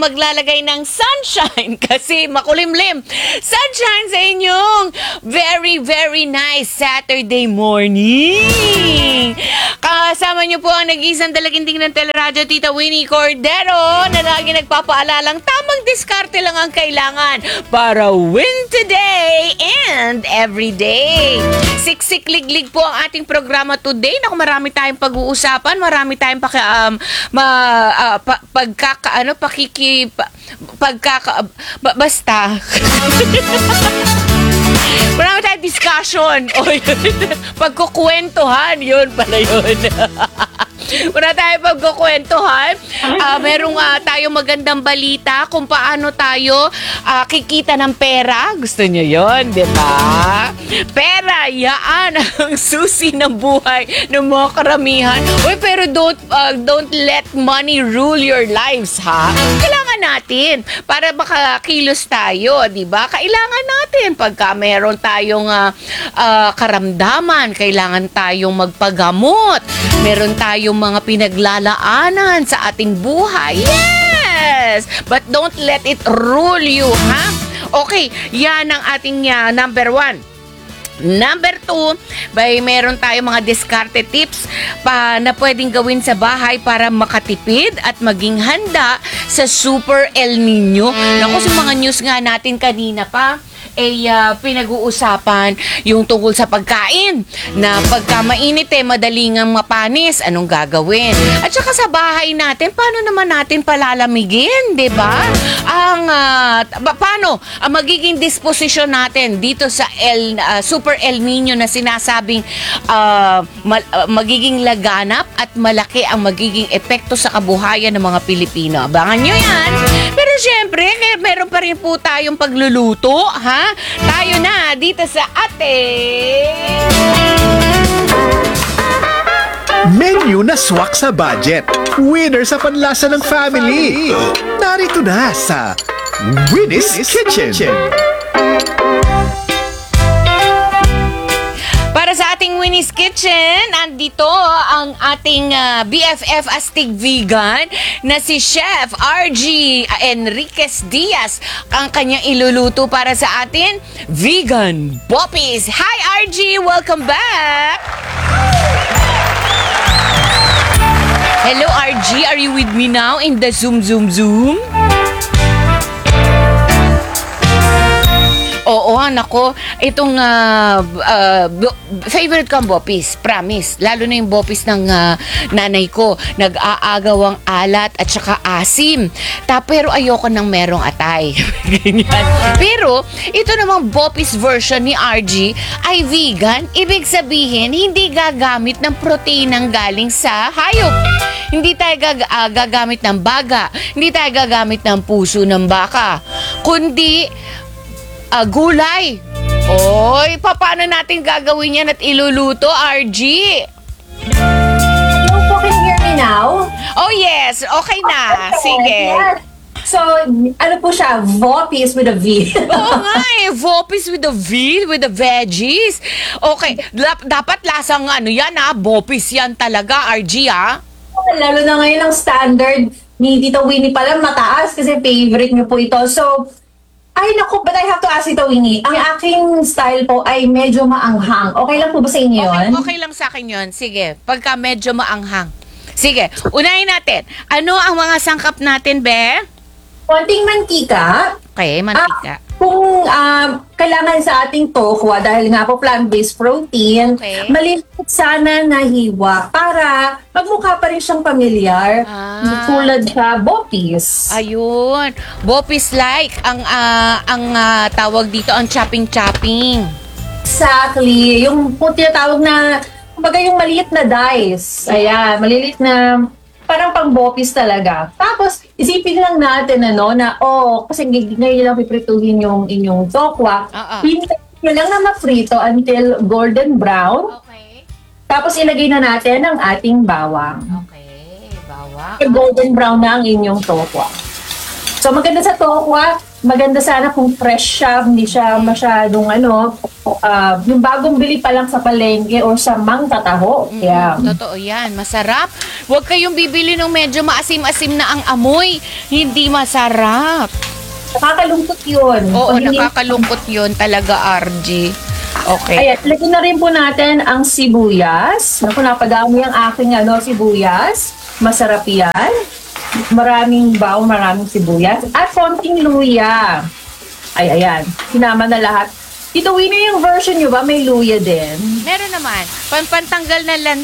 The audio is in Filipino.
maglalagay ng sunshine kasi makulimlim. Sunshine sa inyong very, very nice Saturday morning. Kasama niyo po ang nag-iisang dalaginding ng teleradyo, Tita Winnie Cordero, na lagi nagpapaalalang tamang diskarte lang ang kailangan para win today and every day. Siksik-liglig po ang ating programa today. Naku, marami tayong pag-uusapan, marami tayong basta. Marami tayong discussion. Pagkukwentuhan, yun pala yun. Wala tayo pagkukwentuhan. Merong tayong magandang balita kung paano tayo kikita ng pera. Gusto nyo yun, di ba? Pera, yaan ang susi ng buhay ng mga karamihan. Uy, pero don't let money rule your lives, ha? Kailangan natin para makakilos tayo, di ba? Kailangan natin pagka meron tayong karamdaman, kailangan tayong magpagamot. Meron tayong mga pinaglalaanan sa ating buhay. Yes! But don't let it rule you, ha? Okay, yan ang ating number 1. Number 2, meron tayong mga diskarte tips na pwedeng gawin sa bahay para makatipid at maging handa sa Super El Nino. Naku, sa mga news nga natin kanina pa, pinag-uusapan yung tungkol sa pagkain na pagka mainit madaling ang mapanis, anong gagawin? At saka sa bahay natin, paano naman natin palalamigin, di ba? Paano ang magiging disposisyon natin dito sa Super El Nino na sinasabing magiging laganap at malaki ang magiging epekto sa kabuhayan ng mga Pilipino. Abangan nyo yan! Pero syempre, meron pa rin po tayong pagluluto, ha? Tayo na dito sa menu na swak sa budget. Winner sa panlasa ng family. Narito na sa Winnie's Kitchen. Para sa ating Winnie's Kitchen, andito ang ating BFF Astig Vegan na si Chef RG Enriquez Diaz. Ang kanyang iluluto para sa atin, Vegan Boppies. Hi RG! Welcome back! Hello RG, are you with me now in the Zoom? Oo, nako. Itong favorite ko ang bopis, promise. Lalo na yung bopis ng nanay ko. Nag-aagaw ang alat at saka asim. Pero ayoko ng merong atay. Ganyan. Pero, ito namang bopis version ni RG ay vegan. Ibig sabihin, hindi gagamit ng proteinang galing sa hayop. Hindi tayo gagamit ng baga. Hindi tayo gagamit ng puso ng baka. Kundi gulay. Oy, paano natin gagawin yan at iluluto, RG? You can hear me now? Oh yes, okay na. Sige. Yes. So, ano po siya? Voppies with a V. Oo nga Voppies with a V, with the veggies. Okay, dapat lasang yan Voppies yan talaga, RG Lalo na ngayon ang standard ni Tita Winnie pala mataas kasi favorite niyo po ito. So, ay naku, but I have to ask Tita Winnie, ang aking style po ay medyo maanghang. Okay lang po ba sa inyo yun? Okay lang sa akin yun. Sige, pagka medyo maanghang. Sige, unahin natin. Ano ang mga sangkap natin, Be? Konting mantika. Okay, mantika. Kung kailangan sa ating tokwa, dahil nga po plant-based protein, Okay. maliit sana na hiwa para magmukha pa rin siyang pamilyar. Tulad sa boppies. Ayun. Boppies like ang tawag dito ang chopping. Exactly. Yung po tinatawag na, kumbaga yung maliit na dice. Ayan, maliliit na parang pang boppies talaga. Tapos, isipin lang natin na, kasi ngayon lang piprituhin yung inyong tokwa. Hintayin nyo lang na ma-frito until golden brown. Okay. Tapos, ilagay na natin ang ating bawang. Okay, bawang. Golden brown na ang inyong tokwa. So, maganda sa tokwa, maganda sana kung fresh siya, hindi siya masyadong yung bagong bili pa lang sa palengke or sa Mang Tataho. Yeah. Totoo yan. Masarap. Huwag kayong bibili ng medyo maasim-asim na ang amoy. Hindi masarap. Nakakalungkot yun. Oo, Pag hindi- nakakalungkot yun talaga, RG. Okay. Ayan, lagyan na rin po natin ang sibuyas. Naku, napadami ang aking sibuyas. Masarap yan. Maraming maraming sibuyas. At konting luya. Ay, ayan. Sinama na lahat. Tito Winnie, yung version nyo ba may luya din? Meron naman. Pantanggal na